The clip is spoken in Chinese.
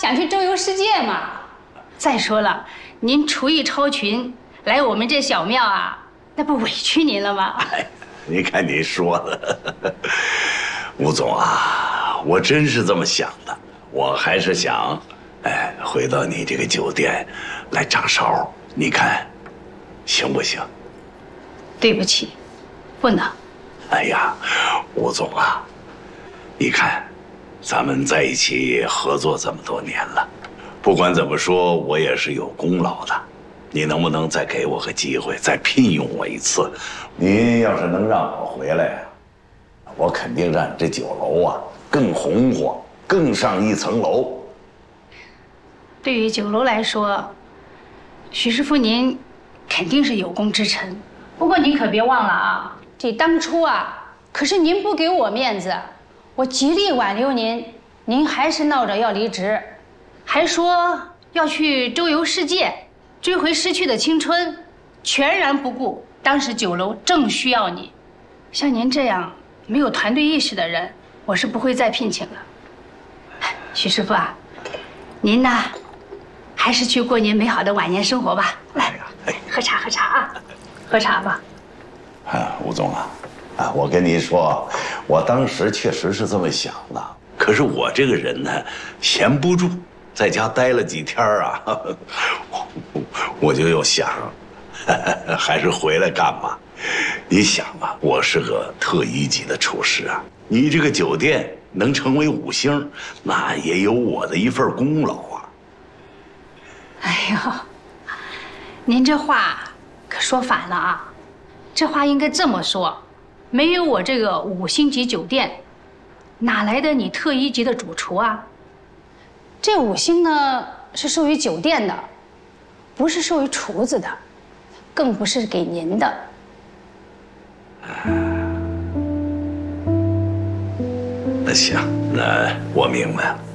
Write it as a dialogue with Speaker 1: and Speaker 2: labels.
Speaker 1: 想去周游世界嘛。再说了，您厨艺超群，来我们这小庙啊，那不委屈您了吗？
Speaker 2: 哎，你看你说的，吴总啊，我真是这么想的。我还是想，回到你这个酒店来掌勺，你看行不行？
Speaker 1: 对不起，不能。
Speaker 2: 哎呀，吴总啊，你看，咱们在一起合作这么多年了，不管怎么说，我也是有功劳的。你能不能再给我个机会，再聘用我一次？您要是能让我回来，我肯定让你这酒楼啊更红火，更上一层楼。
Speaker 1: 对于酒楼来说，许师傅您肯定是有功之臣。不过您可别忘了啊，这当初啊，可是您不给我面子，我极力挽留您，您还是闹着要离职，还说要去周游世界，追回失去的青春，全然不顾当时酒楼正需要你。像您这样没有团队意识的人，我是不会再聘请了。许师傅啊，您呢，还是去过您美好的晚年生活吧。来，喝茶，喝茶啊，喝茶吧。
Speaker 2: 吴总啊，我跟您说，我当时确实是这么想的。可是我这个人呢，闲不住，在家待了几天啊，我就又想，还是回来干嘛？你想啊，我是个特一级的厨师啊，你这个酒店能成为5星，那也有我的一份功劳啊。
Speaker 1: 哎呦，您这话可说反了啊！这话应该这么说，没有我这个5星级酒店，哪来的你特1级的主厨啊？这5星呢是授予酒店的，不是授予厨子的，更不是给您的。
Speaker 2: 那行，那我明白了。